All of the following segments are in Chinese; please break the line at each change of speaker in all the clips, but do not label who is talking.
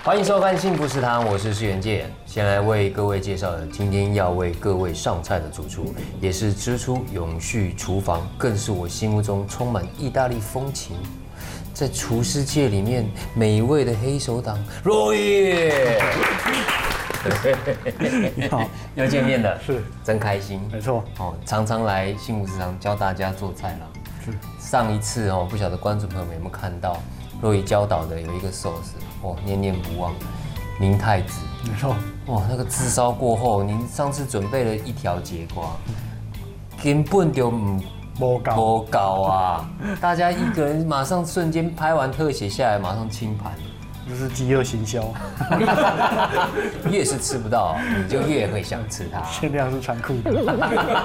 欢迎收看幸福食堂，我是施元介。先来为各位介绍的，今天要为各位上菜的主厨，也是支出永续厨房，更是我心目中充满意大利风情，在厨师界里面美味的黑手党若野。
你好，
又见面了，
是
真开心。
没错，
哦，常常来幸福食堂教大家做菜啦。
是
上一次哦，不晓得观众朋友们有没有看到，若野教导的有一个寿司，哦，念念不忘，明太子。
没错，
哇，那个炙烧过后，您上次准备了一条节瓜，根本就
无
搞啊！大家一个人马上瞬间拍完特写下来，马上清盘。
就是饥饿行销，
越是吃不到，你就越会想吃它。
限量是残酷的。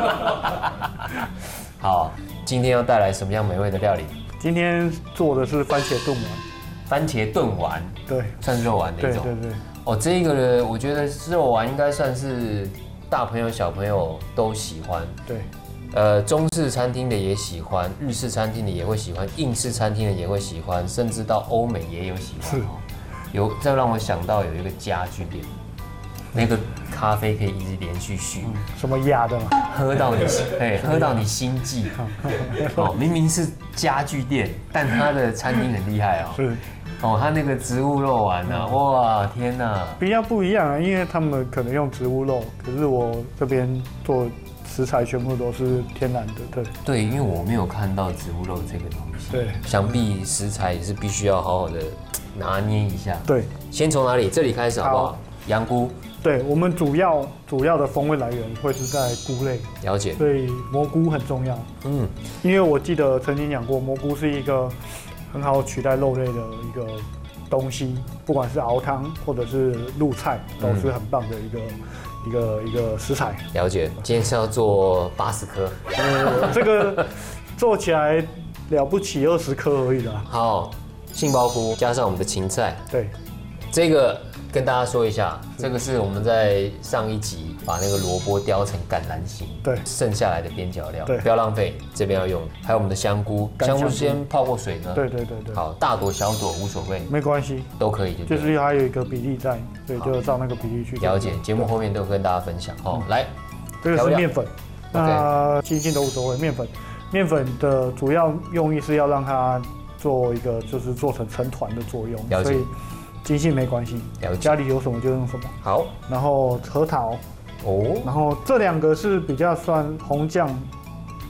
好，今天要带来什么样美味的料理？
今天做的是番茄炖丸，
番茄炖丸，
对，
算肉丸的一种。
对对对，
哦，这个呢，我觉得肉丸应该算是大朋友小朋友都喜欢。
对，
中式餐厅的也喜欢，日式餐厅的也会喜欢，印式餐厅的也会喜欢，甚至到欧美也有喜欢。
是，
有，这让我想到有一个家具店，那个咖啡可以一直连续续，
什么压的嘛？
喝到你，喝到你心悸。哦，明明是家具店，但它的餐厅很厉害哦。
是，
哦，它那个植物肉丸啊，哇，天哪！
比较不一样啊，因为他们可能用植物肉，可是我这边做食材全部都是天然的，对。
对，因为我没有看到植物肉这个东西。
对，
想必食材也是必须要好好的拿捏一下。
对，
先从哪里？这里开始好不好？羊菇。
对，我们主要的风味来源会是在菇类，
了解。
所以蘑菇很重要。
嗯，
因为我记得曾经讲过，蘑菇是一个很好取代肉类的一个东西，不管是熬汤或者是入菜，都是很棒的一个食材。
了解。今天是要做80颗。
这个做起来了不起20颗而已啦。
好，杏鲍菇加上我们的芹菜。
对，
这个跟大家说一下，这个是我们在上一集把那个萝卜雕成橄榄形，
对，
剩下来的边角料，
对，
不要浪费，这边要用。还有我们的香菇，香菇先泡过水呢。
对。
好，大朵小朵无所谓，
没关系，
都可以
就是还有一个比例在，所以就照那个比例去
了解。节目后面都跟大家分享。好，来，
这个是面粉，那精细都无所谓。面粉的主要用意是要让它做一个就是做成成团的作用，所以精细没关系，家里有什么就用什么。
好，
然后核桃，然后这2个是比较算红酱